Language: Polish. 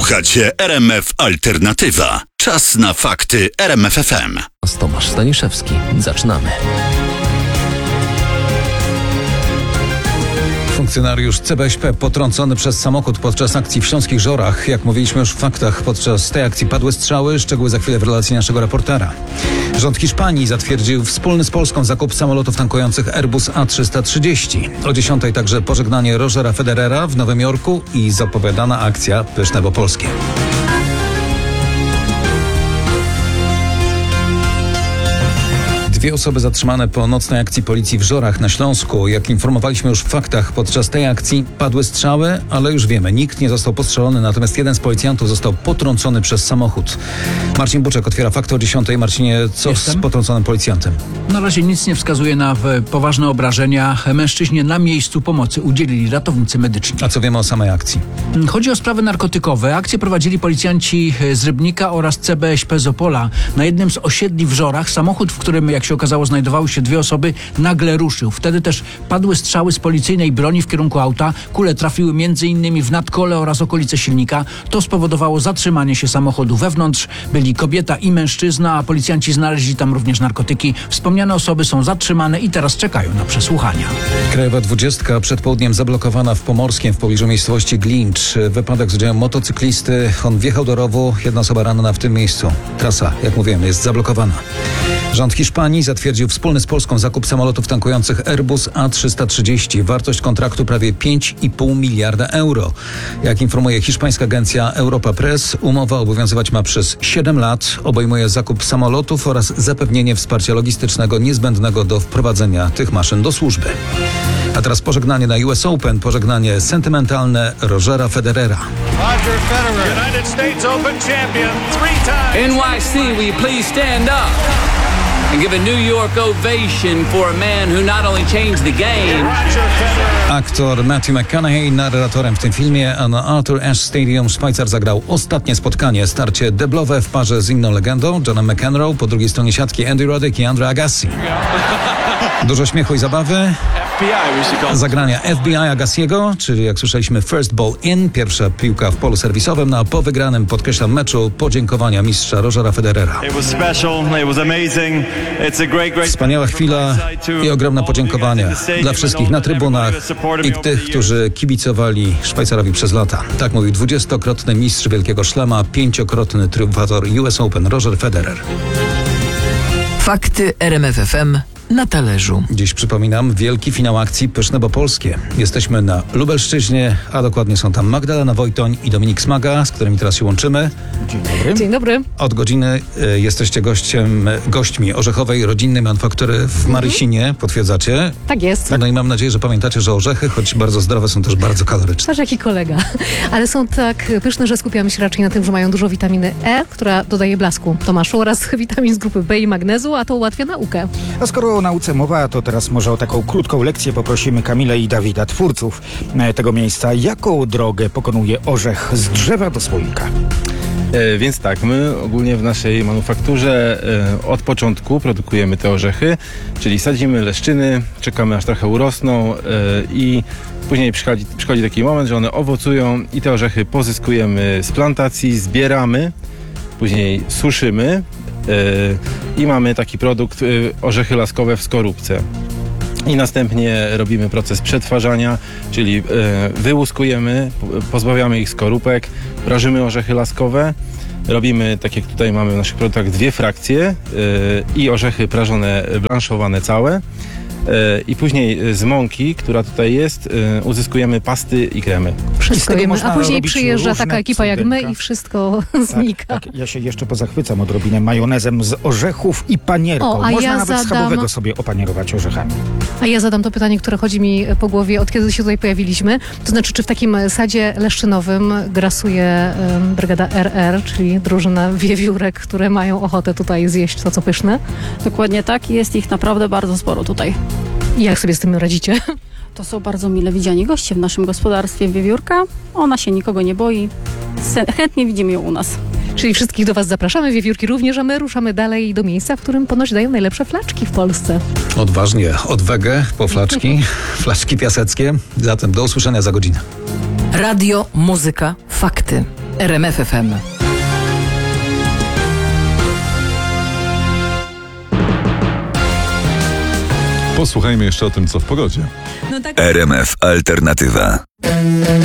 Słuchacie RMF Alternatywa. Czas na fakty RMF FM. Tomasz Staniszewski. Zaczynamy. Funkcjonariusz CBŚP potrącony przez samochód podczas akcji w Śląskich Żorach. Jak mówiliśmy już w faktach, podczas tej akcji padły strzały. Szczegóły za chwilę w relacji naszego reportera. Rząd Hiszpanii zatwierdził wspólny z Polską zakup samolotów tankujących Airbus A330. O 10:00 także pożegnanie Rogera Federera w Nowym Jorku i zapowiadana akcja Pyszne bo polskie. Dwie osoby zatrzymane po nocnej akcji policji w Żorach na Śląsku. Jak informowaliśmy już w faktach, podczas tej akcji padły strzały, ale już wiemy, nikt nie został postrzelony, natomiast jeden z policjantów został potrącony przez samochód. Marcin Buczek otwiera fakty o 10:00. Marcinie, co z potrąconym policjantem? Na razie nic nie wskazuje na poważne obrażenia. Mężczyźnie na miejscu pomocy udzielili ratownicy medyczni. A co wiemy o samej akcji? Chodzi o sprawy narkotykowe. Akcję prowadzili policjanci z Rybnika oraz CBŚP z Opola. Na jednym z osiedli w Żorach samochód, w którym, jak się okazało, znajdowały się dwie osoby, nagle ruszył. Wtedy też padły strzały z policyjnej broni w kierunku auta. Kule trafiły m.in. w nadkole oraz okolice silnika. To spowodowało zatrzymanie się samochodu. Wewnątrz byli kobieta i mężczyzna, a policjanci znaleźli tam również narkotyki. Wspomniane osoby są zatrzymane i teraz czekają na przesłuchania. Krajowa 20 przed południem zablokowana w Pomorskiem w pobliżu miejscowości Glincz. Wypadek z udziałem motocyklisty. On wjechał do rowu. Jedna osoba ranna w tym miejscu. Trasa, jak mówiłem, jest zablokowana. Rząd Hiszpanii zatwierdził wspólny z Polską zakup samolotów tankujących Airbus A330. Wartość kontraktu prawie 5,5 miliarda euro. Jak informuje hiszpańska agencja Europa Press, umowa obowiązywać ma przez 7 lat. Obejmuje zakup samolotów oraz zapewnienie wsparcia logistycznego niezbędnego do wprowadzenia tych maszyn do służby. A teraz pożegnanie na US Open, pożegnanie sentymentalne Rogera Federera. Roger Federer, United States Open champion 3 times. NYC, will you please stand up and give a New York ovation for a man who not only changed the game. Roger Federer. Aktor Matthew McConaughey narratorem w tym filmie, a na Arthur Ashe Stadium Szwajcar zagrał ostatnie spotkanie, starcie deblowe w parze z inną legendą, Johnem McEnroe, po drugiej stronie siatki Andy Roddick i Andre Agassi. Dużo śmiechu i zabawy. Zagrania FBI Agassiego, czyli jak słyszeliśmy First Ball In, pierwsza piłka w polu serwisowym, a po wygranym, podkreślam, meczu podziękowania mistrza Rogera Federera. Wspaniała chwila i ogromne podziękowania dla wszystkich na trybunach i tych, którzy kibicowali Szwajcarowi przez lata. Tak mówił 20-krotny mistrz Wielkiego Szlema, 5-krotny triumfator US Open Roger Federer. Fakty RMF FM na talerzu. Dziś przypominam wielki finał akcji Pyszne bo polskie. Jesteśmy na Lubelszczyźnie, a dokładnie są tam Magdalena Wojtoń i Dominik Smaga, z którymi teraz się łączymy. Dzień dobry. Dzień dobry. Od godziny jesteście gośćmi orzechowej rodzinnej manufaktury w Marysinie, potwierdzacie? Tak jest. No i mam nadzieję, że pamiętacie, że orzechy, choć bardzo zdrowe, są też bardzo kaloryczne. Patrz jaki kolega. Ale są tak pyszne, że skupiamy się raczej na tym, że mają dużo witaminy E, która dodaje blasku, Tomaszu, oraz witamin z grupy B i magnezu, a to ułatwia naukę. A skoro o nauce mowa, to teraz może o taką krótką lekcję poprosimy Kamilę i Dawida, twórców tego miejsca. Jaką drogę pokonuje orzech z drzewa do słoika? Więc tak, my ogólnie w naszej manufakturze od początku produkujemy te orzechy, czyli sadzimy leszczyny, czekamy aż trochę urosną i później przychodzi taki moment, że one owocują i te orzechy pozyskujemy z plantacji, zbieramy, później suszymy i mamy taki produkt orzechy laskowe w skorupce. I następnie robimy proces przetwarzania, czyli wyłuskujemy, pozbawiamy ich skorupek, prażymy orzechy laskowe. Robimy, tak jak tutaj mamy w naszych produktach, 2 frakcje i orzechy prażone, blanszowane całe. I później z mąki, która tutaj jest, uzyskujemy pasty i kremy. Wszystko jemy, a później przyjeżdża taka ekipa jak my i wszystko znika. Tak, ja się jeszcze pozachwycam odrobinę majonezem z orzechów i panierką. Można nawet schabowego sobie opanierować orzechami. A ja zadam to pytanie, które chodzi mi po głowie, od kiedy się tutaj pojawiliśmy. To znaczy, czy w takim sadzie leszczynowym grasuje brygada RR, czyli drużyna wiewiórek, które mają ochotę tutaj zjeść to, co pyszne? Dokładnie tak. Jest ich naprawdę bardzo sporo tutaj. I jak sobie z tym radzicie? To są bardzo mile widziani goście w naszym gospodarstwie wiewiórka. Ona się nikogo nie boi. Chętnie widzimy ją u nas. Czyli wszystkich do Was zapraszamy, wiewiórki również, a my ruszamy dalej do miejsca, w którym ponoć dają najlepsze flaczki w Polsce. Odważnie, od wege po flaczki, flaczki piaseckie. Zatem do usłyszenia za godzinę. Radio, muzyka, fakty. RMFFM. Posłuchajmy jeszcze o tym, co w pogodzie. RMF Alternatywa.